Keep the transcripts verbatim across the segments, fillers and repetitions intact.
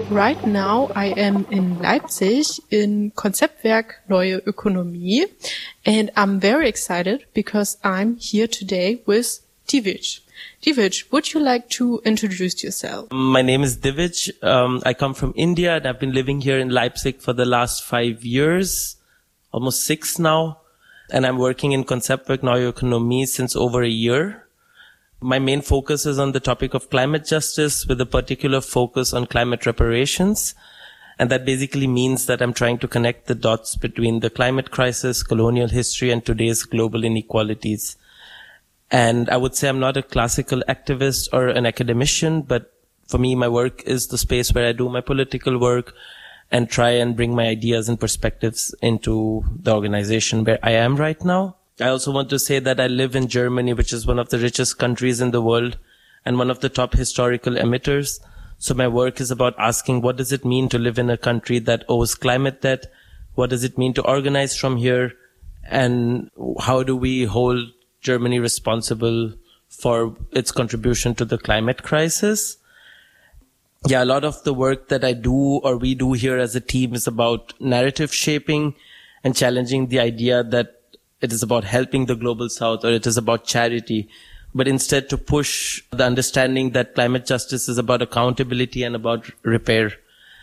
Right now I am in Leipzig in Konzeptwerk Neue Ökonomie, and I'm very excited because I'm here today with Divic. Divic, would you like to introduce yourself? My name is Divic. Um, I come from India and I've been living here in Leipzig for the last five years, almost six now. And I'm working in Konzeptwerk Neue Ökonomie since over a year. My main focus is on the topic of climate justice with a particular focus on climate reparations. And that basically means that I'm trying to connect the dots between the climate crisis, colonial history, and today's global inequalities. And I would say I'm not a classical activist or an academician, but for me, my work is the space where I do my political work and try and bring my ideas and perspectives into the organization where I am right now. I also want to say that I live in Germany, which is one of the richest countries in the world and one of the top historical emitters. So my work is about asking, what does it mean to live in a country that owes climate debt? What does it mean to organize from here? And how do we hold Germany responsible for its contribution to the climate crisis? Yeah, a lot of the work that I do or we do here as a team is about narrative shaping and challenging the idea that it is about helping the global south or it is about charity, but instead to push the understanding that climate justice is about accountability and about repair.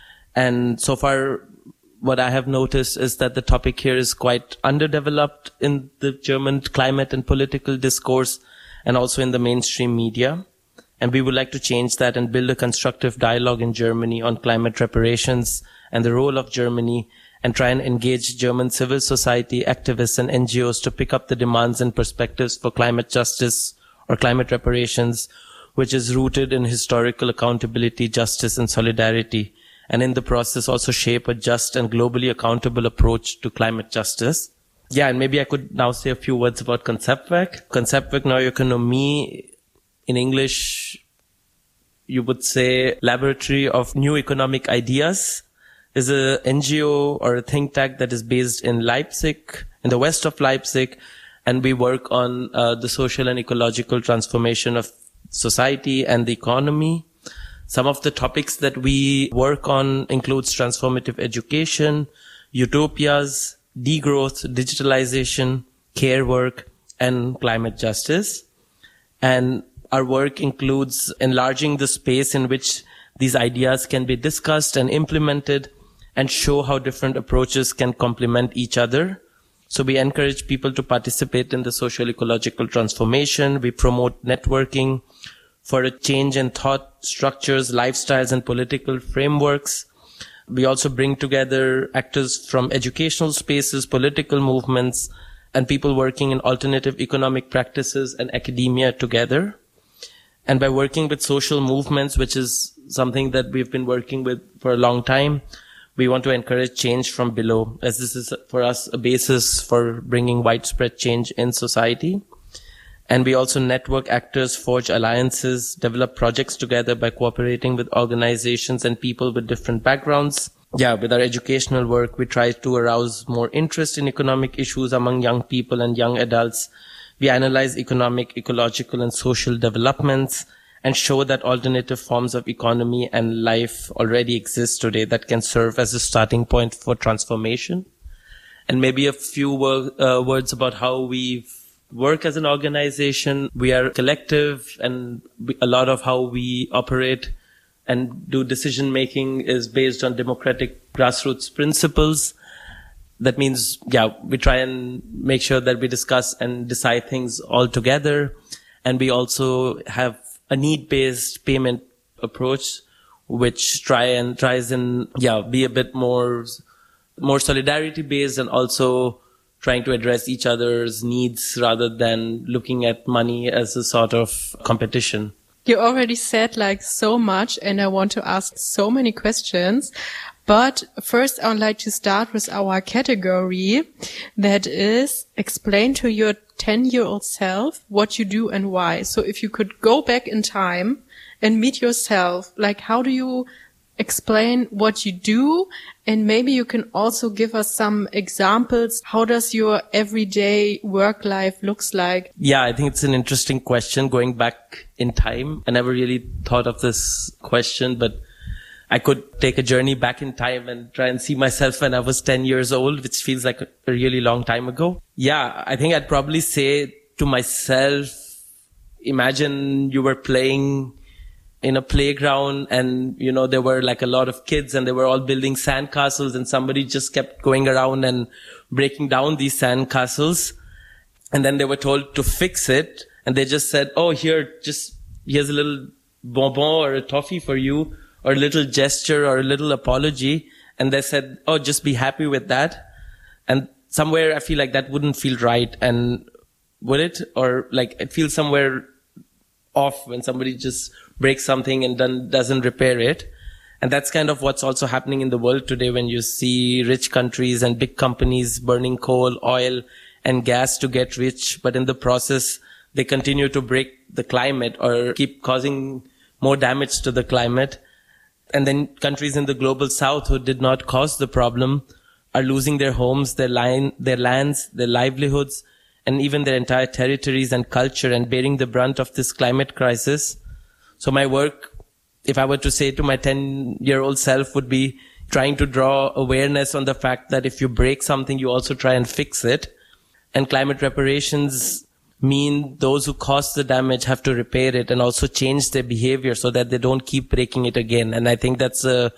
And so far, what I have noticed is that the topic here is quite underdeveloped in the German climate and political discourse and also in the mainstream media. And we would like to change that and build a constructive dialogue in Germany on climate reparations and the role of Germany, and try and engage German civil society activists and N G Os to pick up the demands and perspectives for climate justice or climate reparations, which is rooted in historical accountability, justice, and solidarity, and in the process also shape a just and globally accountable approach to climate justice. Yeah, and maybe I could now say a few words about Konzeptwerk. Konzeptwerk Neue Ökonomie, in English, you would say Laboratory of New Economic Ideas, is a N G O or a think tank that is based in Leipzig, in the west of Leipzig, and we work on uh, the social and ecological transformation of society and the economy. Some of the topics that we work on includes transformative education, utopias, degrowth, digitalization, care work, and climate justice. And our work includes enlarging the space in which these ideas can be discussed and implemented, and show how different approaches can complement each other. So we encourage people to participate in the social ecological transformation. We promote networking for a change in thought structures, lifestyles, and political frameworks. We also bring together actors from educational spaces, political movements, and people working in alternative economic practices and academia together. And by working with social movements, which is something that we've been working with for a long time, we want to encourage change from below, as this is for us a basis for bringing widespread change in society. And we also network actors, forge alliances, develop projects together by cooperating with organizations and people with different backgrounds. Yeah, with our educational work, we try to arouse more interest in economic issues among young people and young adults. We analyze economic, ecological, and social developments and show that alternative forms of economy and life already exist today that can serve as a starting point for transformation. And maybe a few wor- uh, words about how we work as an organization. We are a collective, and we, a lot of how we operate and do decision making is based on democratic grassroots principles. That means, yeah, we try and make sure that we discuss and decide things all together. And we also have a need-based payment approach, which try and tries and, yeah, be a bit more, more solidarity-based and also trying to address each other's needs rather than looking at money as a sort of competition. You already said like so much, and I want to ask so many questions. But first, I would like to start with our category that is explain to your ten-year-old self what you do and why. So if you could go back in time and meet yourself, like how do you explain what you do? And maybe you can also give us some examples. How does your everyday work life looks like? Yeah, I think it's an interesting question going back in time. I never really thought of this question, but I could take a journey back in time and try and see myself when I was ten years old, which feels like a really long time ago. Yeah, I think I'd probably say to myself, imagine you were playing in a playground and, you know, there were like a lot of kids and they were all building sandcastles and somebody just kept going around and breaking down these sandcastles. And then they were told to fix it. And they just said, oh, here, just, here's a little bonbon or a toffee for you, or a little gesture or a little apology. And they said, oh, just be happy with that. And somewhere I feel like that wouldn't feel right. And would it? Or like it feels somewhere off when somebody just breaks something and then doesn't repair it. And that's kind of what's also happening in the world today when you see rich countries and big companies burning coal, oil, and gas to get rich. But in the process, they continue to break the climate or keep causing more damage to the climate. And then countries in the global south who did not cause the problem are losing their homes, their line, their lands, their livelihoods, and even their entire territories and culture, and bearing the brunt of this climate crisis. So my work, if I were to say to my ten-year-old self, would be trying to draw awareness on the fact that if you break something, you also try and fix it. And climate reparations mean those who caused the damage have to repair it and also change their behavior so that they don't keep breaking it again. And I think that's a,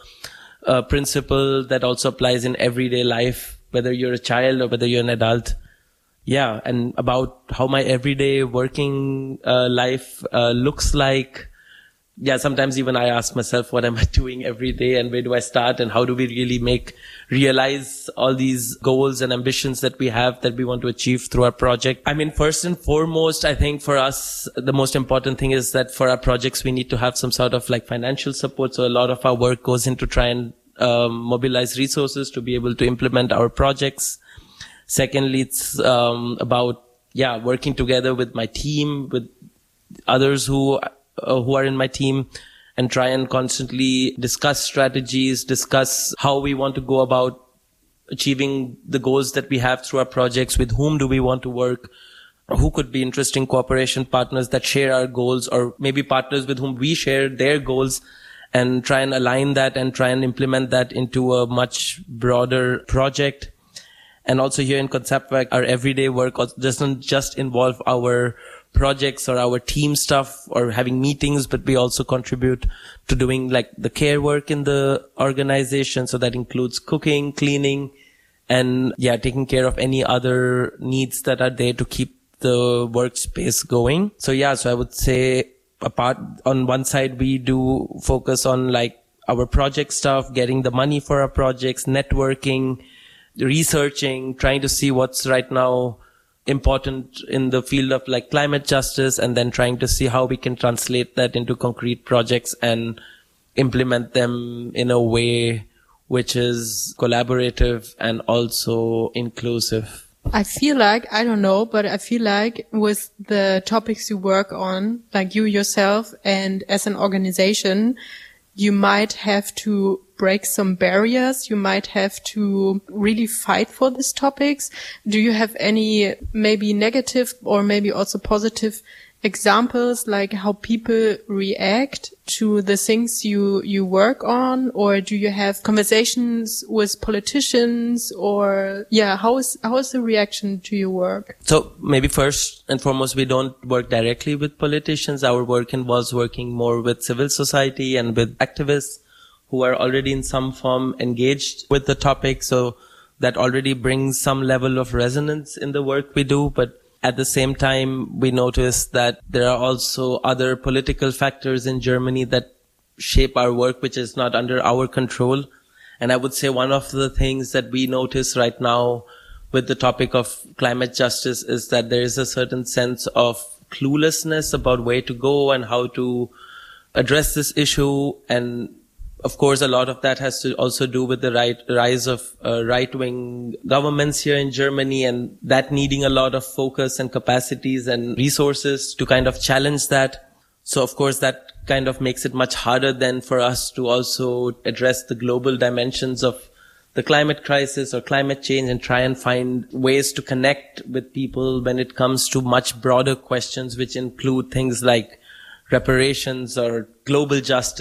a principle that also applies in everyday life, whether you're a child or whether you're an adult. Yeah, and about how my everyday working uh, life uh, looks like. Yeah, sometimes even I ask myself, what am I doing every day and where do I start and how do we really make, realize all these goals and ambitions that we have that we want to achieve through our project? I mean, first and foremost, I think for us, the most important thing is that for our projects, we need to have some sort of like financial support. So a lot of our work goes into try and um, mobilize resources to be able to implement our projects. Secondly, it's um, about, yeah, working together with my team, with others who uh, who are in my team, and try and constantly discuss strategies, discuss how we want to go about achieving the goals that we have through our projects, with whom do we want to work, who could be interesting cooperation partners that share our goals, or maybe partners with whom we share their goals, and try and align that and try and implement that into a much broader project. And also here in Konzeptwerk, our everyday work doesn't just involve our projects or our team stuff or having meetings, but we also contribute to doing like the care work in the organization. So that includes cooking, cleaning, and yeah, taking care of any other needs that are there to keep the workspace going. So yeah, so I would say apart on one side, we do focus on like our project stuff, getting the money for our projects, networking, researching, trying to see what's right now important in the field of like climate justice, and then trying to see how we can translate that into concrete projects and implement them in a way which is collaborative and also inclusive. I feel like, I don't know, but I feel like with the topics you work on, like you yourself and as an organization, you might have to break some barriers. You might have to really fight for these topics. Do you have any maybe negative or maybe also positive examples, like how people react to the things you, you work on? Or do you have conversations with politicians? Or yeah, how is, how is the reaction to your work? So maybe first and foremost, we don't work directly with politicians. Our work involves working more with civil society and with activists who are already in some form engaged with the topic. So that already brings some level of resonance in the work we do. But at the same time, we notice that there are also other political factors in Germany that shape our work, which is not under our control. And I would say one of the things that we notice right now with the topic of climate justice is that there is a certain sense of cluelessness about where to go and how to address this issue. And of course, a lot of that has to also do with the right, rise of uh, right-wing governments here in Germany, and that needing a lot of focus and capacities and resources to kind of challenge that. So of course, that kind of makes it much harder then for us to also address the global dimensions of the climate crisis or climate change and try and find ways to connect with people when it comes to much broader questions, which include things like reparations or global justice.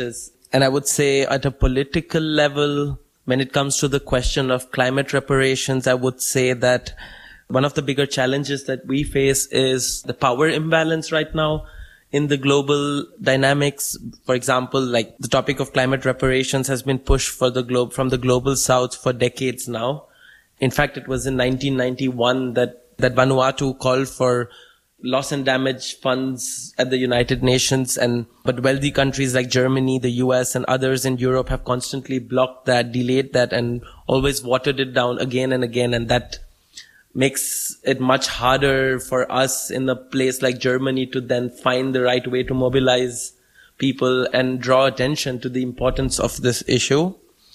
And I would say at a political level, when it comes to the question of climate reparations, I would say that one of the bigger challenges that we face is the power imbalance right now in the global dynamics. For example, like the topic of climate reparations has been pushed for the globe from the global south for decades now. In fact, it was in nineteen ninety-one that, that Vanuatu called for loss and damage funds at the United Nations, and but wealthy countries like Germany, the U S and others in Europe have constantly blocked that, delayed that, and always watered it down again and again. And that makes it much harder for us in a place like Germany to then find the right way to mobilize people and draw attention to the importance of this issue.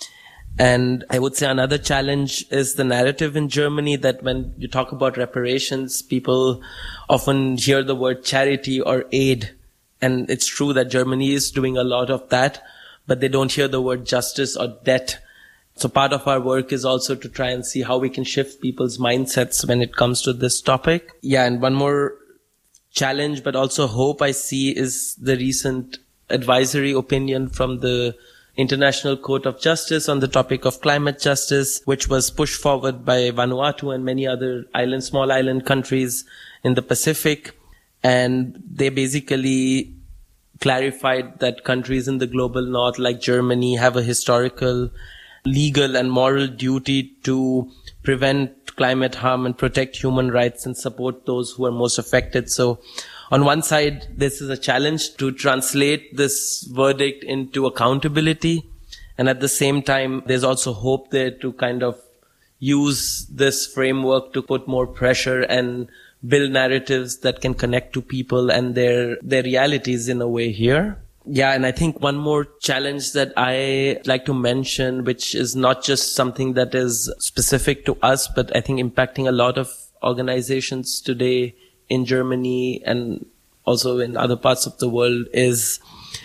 And I would say another challenge is the narrative in Germany that when you talk about reparations, people often hear the word charity or aid. And it's true that Germany is doing a lot of that, but they don't hear the word justice or debt. So part of our work is also to try and see how we can shift people's mindsets when it comes to this topic. Yeah, and one more challenge, but also hope I see is the recent advisory opinion from the International Court of Justice on the topic of climate justice, which was pushed forward by Vanuatu and many other island, small island countries in the Pacific. And they basically clarified that countries in the global north, like Germany, have a historical, legal and moral duty to prevent climate harm and protect human rights and support those who are most affected. So on one side, this is a challenge to translate this verdict into accountability. And at the same time, there's also hope there to kind of use this framework to put more pressure and build narratives that can connect to people and their, their realities in a way here. Yeah, and I think one more challenge that I like to mention, which is not just something that is specific to us, but I think impacting a lot of organizations today in Germany and also in other parts of the world, is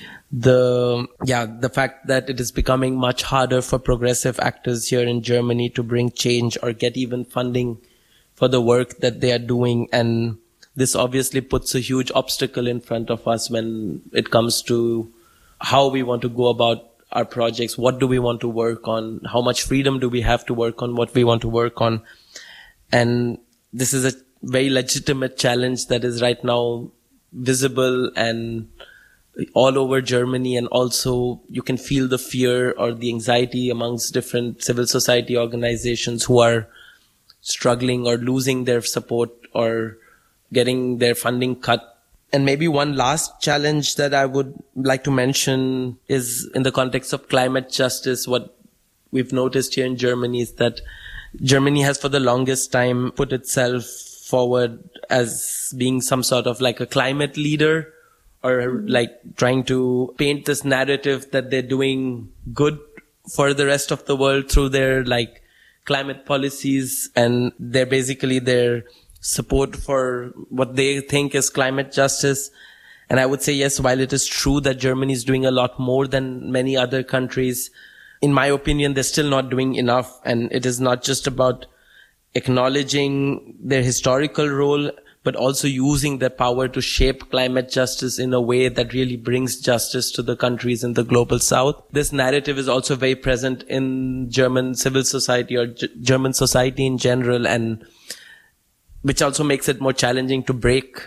the, yeah, the fact that it is becoming much harder for progressive actors here in Germany to bring change or get even funding for the work that they are doing. And this obviously puts a huge obstacle in front of us when it comes to how we want to go about our projects. What do we want to work on? How much freedom do we have to work on what we want to work on? And this is a very legitimate challenge that is right now visible and all over Germany. And also you can feel the fear or the anxiety amongst different civil society organizations who are struggling or losing their support or getting their funding cut. And maybe one last challenge that I would like to mention is in the context of climate justice. What we've noticed here in Germany is that Germany has for the longest time put itself forward as being some sort of like a climate leader, or like trying to paint this narrative that they're doing good for the rest of the world through their like climate policies, and they're basically their support for what they think is climate justice. And I would say, yes, while it is true that Germany is doing a lot more than many other countries, in my opinion, they're still not doing enough. And it is not just about acknowledging their historical role, but also using their power to shape climate justice in a way that really brings justice to the countries in the global south. This narrative is also very present in German civil society or G- German society in general, and which also makes it more challenging to break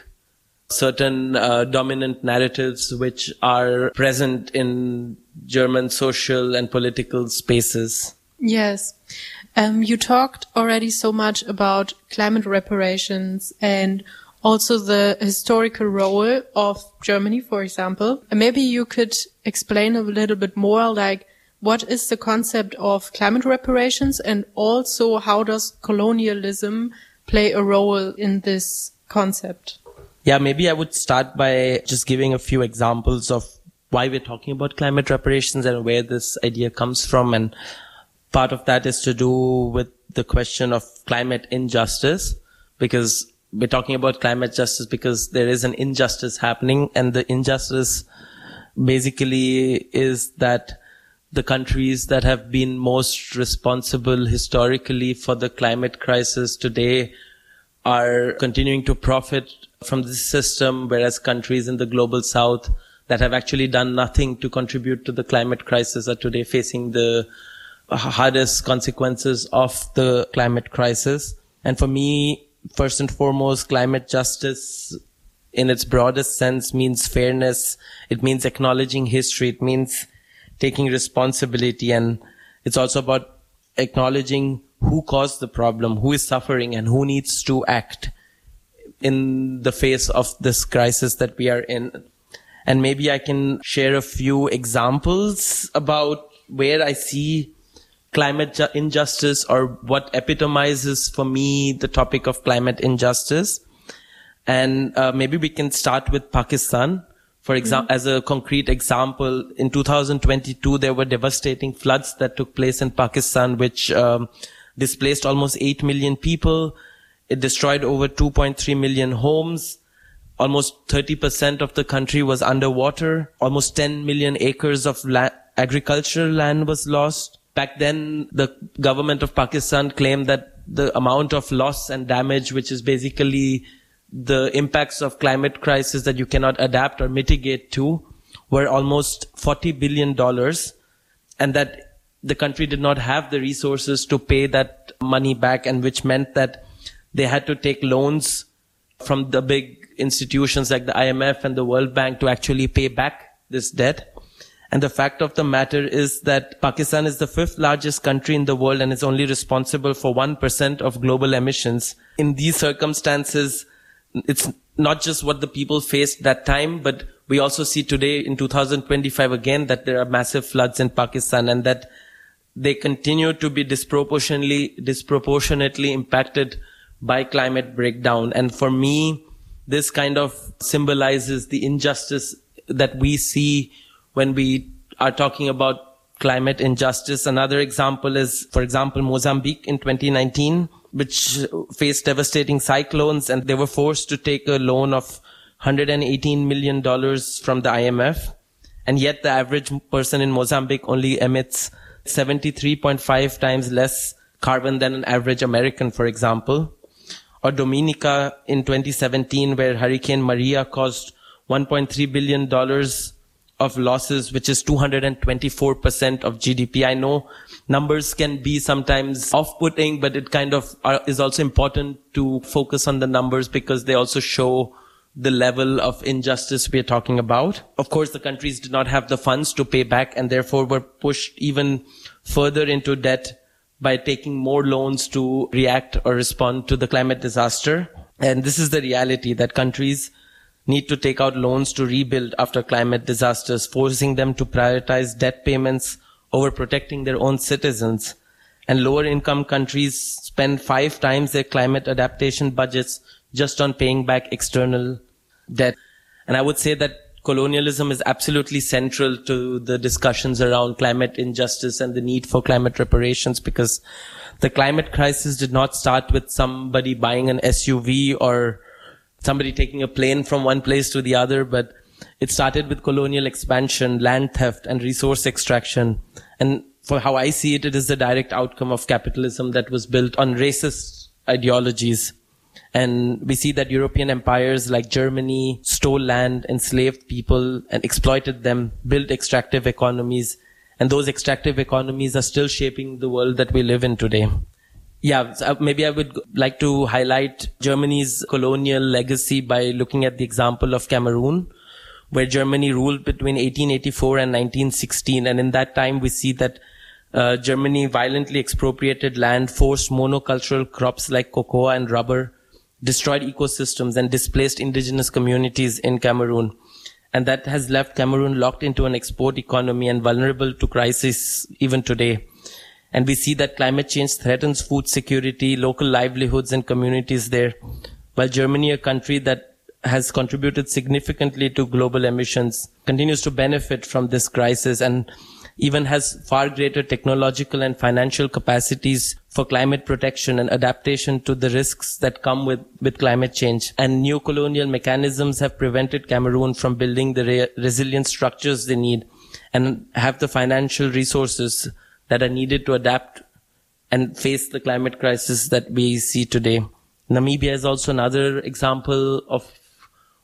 certain uh, dominant narratives which are present in German social and political spaces. Yes. Um, you talked already so much about climate reparations and also the historical role of Germany, for example. And maybe you could explain a little bit more, like, what is the concept of climate reparations, and also how does colonialism play a role in this concept? Yeah, maybe I would start by just giving a few examples of why we're talking about climate reparations and where this idea comes from. And part of that is to do with the question of climate injustice, because we're talking about climate justice because there is an injustice happening, and the injustice basically is that the countries that have been most responsible historically for the climate crisis today are continuing to profit from this system, whereas countries in the global south that have actually done nothing to contribute to the climate crisis are today facing the hardest consequences of the climate crisis. And for me, first and foremost, climate justice in its broadest sense means fairness. It means acknowledging history. It means taking responsibility. And it's also about acknowledging who caused the problem, who is suffering, and who needs to act in the face of this crisis that we are in. And maybe I can share a few examples about where I see climate ju- injustice, or what epitomizes for me the topic of climate injustice. And uh, maybe we can start with Pakistan. For example, mm-hmm. as a concrete example, in two thousand twenty-two, there were devastating floods that took place in Pakistan, which um, displaced almost eight million people. It destroyed over two point three million homes. Almost thirty percent of the country was underwater. Almost ten million acres of la- agricultural land was lost. Back then, the government of Pakistan claimed that the amount of loss and damage, which is basically the impacts of climate crisis that you cannot adapt or mitigate to, were almost forty billion dollars, and that the country did not have the resources to pay that money back, and which meant that they had to take loans from the big institutions like the I M F and the World Bank to actually pay back this debt. And the fact of the matter is that Pakistan is the fifth largest country in the world and is only responsible for one percent of global emissions. In these circumstances, it's not just what the people faced that time, but we also see today in two thousand twenty-five again that there are massive floods in Pakistan, and that they continue to be disproportionately, disproportionately impacted by climate breakdown. And for me, this kind of symbolizes the injustice that we see when we are talking about climate injustice. Another example is, for example, Mozambique in twenty nineteen, which faced devastating cyclones, and they were forced to take a loan of one hundred eighteen million dollars from the I M F. And yet the average person in Mozambique only emits seventy-three point five times less carbon than an average American, for example. Or Dominica in twenty seventeen, where Hurricane Maria caused one point three billion dollars of losses, which is two hundred twenty-four percent of G D P. I know numbers can be sometimes off-putting, but it kind of are, is also important to focus on the numbers because they also show the level of injustice we're talking about. Of course, the countries did not have the funds to pay back and therefore were pushed even further into debt by taking more loans to react or respond to the climate disaster. And this is the reality, that countries need to take out loans to rebuild after climate disasters, forcing them to prioritize debt payments over protecting their own citizens. And lower income countries spend five times their climate adaptation budgets just on paying back external debt. And I would say that colonialism is absolutely central to the discussions around climate injustice and the need for climate reparations, because the climate crisis did not start with somebody buying an S U V or somebody taking a plane from one place to the other, but it started with colonial expansion, land theft, and resource extraction. And for how I see it, it is the direct outcome of capitalism that was built on racist ideologies. And we see that European empires like Germany stole land, enslaved people, and exploited them, built extractive economies. And those extractive economies are still shaping the world that we live in today. Yeah, so maybe I would like to highlight Germany's colonial legacy by looking at the example of Cameroon, where Germany ruled between eighteen eighty-four and nineteen sixteen. And in that time, we see that uh, Germany violently expropriated land, forced monocultural crops like cocoa and rubber, destroyed ecosystems, and displaced indigenous communities in Cameroon. And that has left Cameroon locked into an export economy and vulnerable to crisis even today. And we see that climate change threatens food security, local livelihoods, and communities there. While Germany, a country that has contributed significantly to global emissions, continues to benefit from this crisis and even has far greater technological and financial capacities for climate protection and adaptation to the risks that come with, with climate change. And new colonial mechanisms have prevented Cameroon from building the re- resilient structures they need and have the financial resources that are needed to adapt and face the climate crisis that we see today. Namibia is also another example of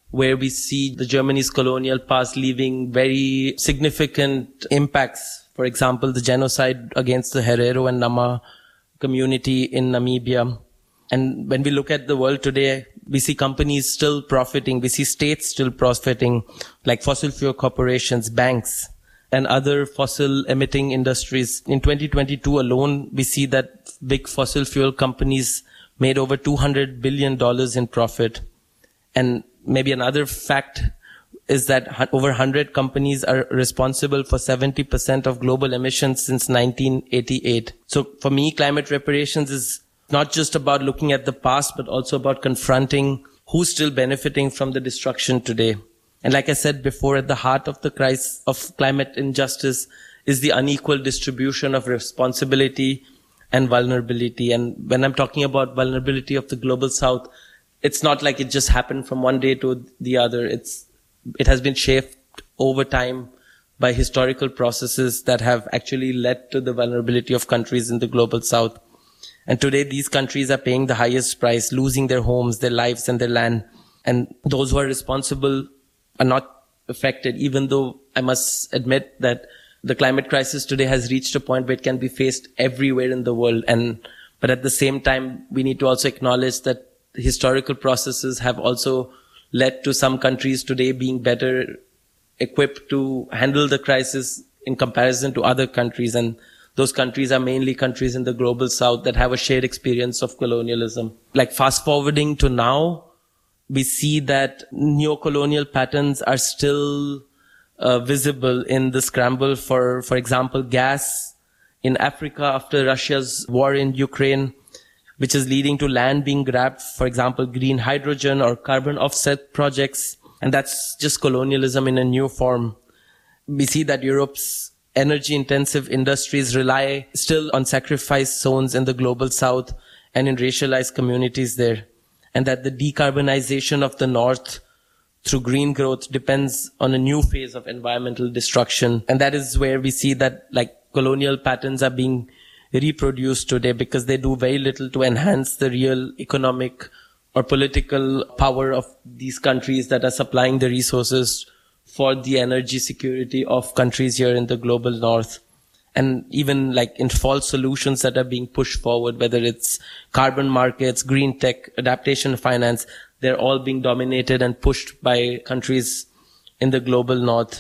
where we see the Germany's colonial past leaving very significant impacts. For example, the genocide against the Herero and Nama community in Namibia. And when we look at the world today, we see companies still profiting. We see states still profiting, like fossil fuel corporations, banks, and other fossil emitting industries. In twenty twenty-two alone, we see that big fossil fuel companies made over two hundred billion dollars in profit. And maybe another fact is that over one hundred companies are responsible for seventy percent of global emissions since nineteen eighty-eight. So for me, climate reparations is not just about looking at the past, but also about confronting who's still benefiting from the destruction today. And like I said before, at the heart of the crisis of climate injustice is the unequal distribution of responsibility and vulnerability. And when I'm talking about vulnerability of the global south, it's not like it just happened from one day to the other. It's, it has been shaped over time by historical processes that have actually led to the vulnerability of countries in the global south. And today these countries are paying the highest price, losing their homes, their lives, and their land. And those who are responsible are not affected, even though I must admit that the climate crisis today has reached a point where it can be faced everywhere in the world. And, but at the same time, we need to also acknowledge that historical processes have also led to some countries today being better equipped to handle the crisis in comparison to other countries. And those countries are mainly countries in the global south that have a shared experience of colonialism. Like fast forwarding to now, we see that neo-colonial patterns are still uh, visible in the scramble for, for example, gas in Africa after Russia's war in Ukraine, which is leading to land being grabbed, for example, green hydrogen or carbon offset projects. And that's just colonialism in a new form. We see that Europe's energy-intensive industries rely still on sacrifice zones in the global south and in racialized communities there. And that the decarbonization of the north through green growth depends on a new phase of environmental destruction. And that is where we see that like colonial patterns are being reproduced today because they do very little to enhance the real economic or political power of these countries that are supplying the resources for the energy security of countries here in the global north. And even like in false solutions that are being pushed forward, whether it's carbon markets, green tech, adaptation finance, they're all being dominated and pushed by countries in the global north.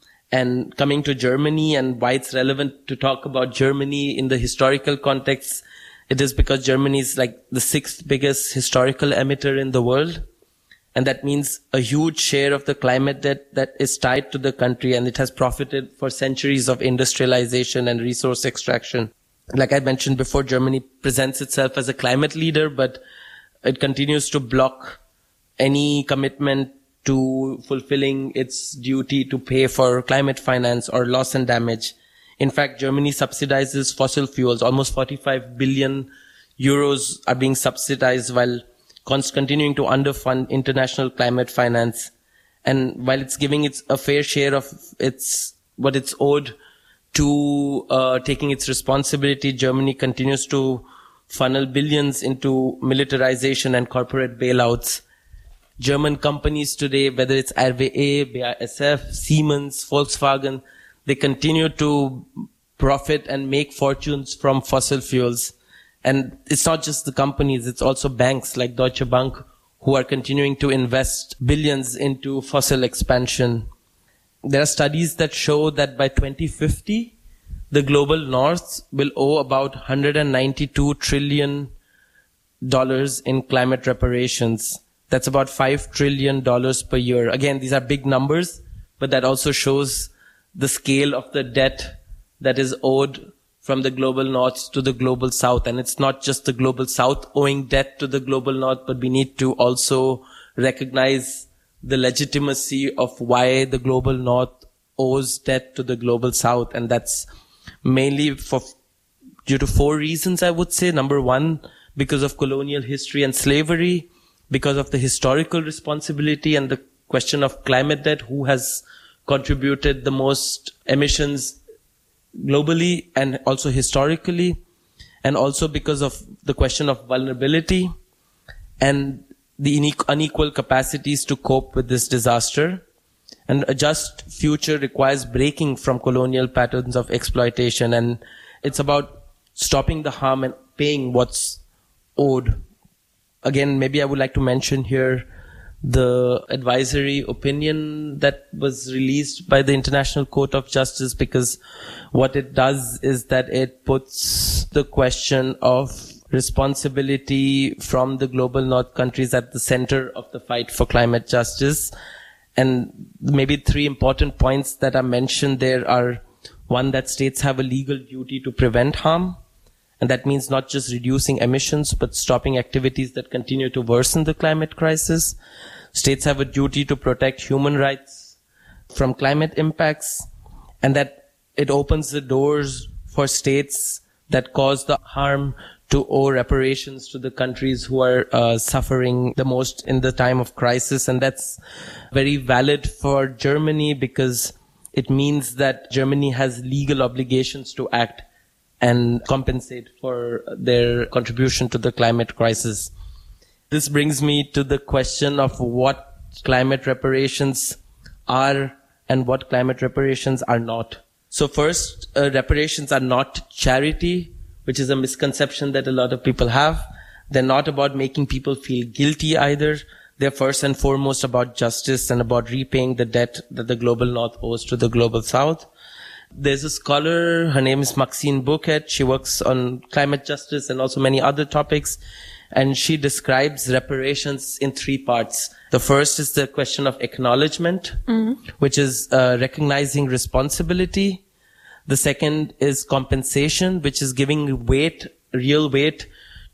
And coming to Germany and why it's relevant to talk about Germany in the historical context, it is because Germany is like the sixth biggest historical emitter in the world. And that means a huge share of the climate debt that is tied to the country, and it has profited for centuries of industrialization and resource extraction. Like I mentioned before, Germany presents itself as a climate leader, but it continues to block any commitment to fulfilling its duty to pay for climate finance or loss and damage. In fact, Germany subsidizes fossil fuels. Almost forty-five billion euros are being subsidized while continuing to underfund international climate finance. And while it's giving its a fair share of its what it's owed to uh, taking its responsibility, Germany continues to funnel billions into militarization and corporate bailouts. German companies today, whether it's R W E, B A S F, Siemens, Volkswagen, they continue to profit and make fortunes from fossil fuels. And it's not just the companies, it's also banks like Deutsche Bank who are continuing to invest billions into fossil expansion. There are studies that show that by twenty fifty, the global north will owe about one hundred ninety-two trillion dollars in climate reparations. That's about five trillion dollars per year. Again, these are big numbers, but that also shows the scale of the debt that is owed from the global north to the global south. And it's not just the global south owing debt to the global north, but we need to also recognize the legitimacy of why the global north owes debt to the global south. And that's mainly for due to four reasons, I would say. Number one, because of colonial history and slavery, because of the historical responsibility and the question of climate debt, who has contributed the most emissions globally and also historically, and also because of the question of vulnerability. And the unequal capacities to cope with this disaster. And a just future requires breaking from colonial patterns of exploitation. And it's about stopping the harm and paying what's owed. Again, maybe I would like to mention here the advisory opinion that was released by the International Court of Justice, because what it does is that it puts the question of responsibility from the global north countries at the center of the fight for climate justice. And maybe three important points that are mentioned there are, one, that states have a legal duty to prevent harm. And that means not just reducing emissions, but stopping activities that continue to worsen the climate crisis. States have a duty to protect human rights from climate impacts, and that it opens the doors for states that cause the harm to owe reparations to the countries who are uh, suffering the most in the time of crisis. And that's very valid for Germany, because it means that Germany has legal obligations to act and compensate for their contribution to the climate crisis. This brings me to the question of what climate reparations are and what climate reparations are not. So first, uh, reparations are not charity, which is a misconception that a lot of people have. They're not about making people feel guilty either. They're first and foremost about justice and about repaying the debt that the global north owes to the global south. There's a scholar, her name is Maxine Bouquet. She works on climate justice and also many other topics. And she describes reparations in three parts. The first is the question of acknowledgement, mm-hmm. which is uh, recognizing responsibility. The second is compensation, which is giving weight, real weight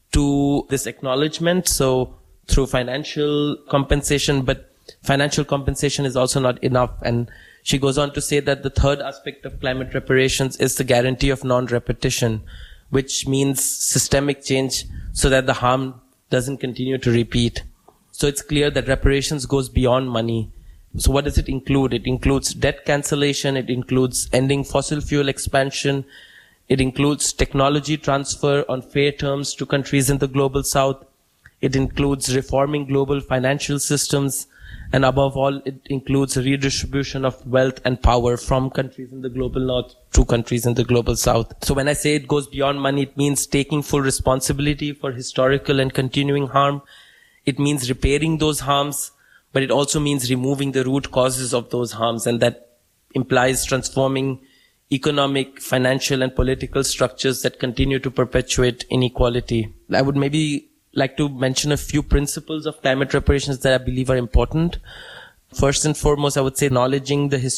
to this acknowledgement. So through financial compensation, but financial compensation is also not enough. And she goes on to say that the third aspect of climate reparations is the guarantee of non-repetition, which means systemic change so that the harm doesn't continue to repeat. So it's clear that reparations goes beyond money. So what does it include? It includes debt cancellation. It includes ending fossil fuel expansion. It includes technology transfer on fair terms to countries in the global south. It includes reforming global financial systems. And above all, it includes a redistribution of wealth and power from countries in the global north to countries in the global south. So when I say it goes beyond money, it means taking full responsibility for historical and continuing harm. It means repairing those harms, but it also means removing the root causes of those harms. And that implies transforming economic, financial, and political structures that continue to perpetuate inequality. I would maybe like to mention a few principles of climate reparations that I believe are important. First and foremost, I would say acknowledging the history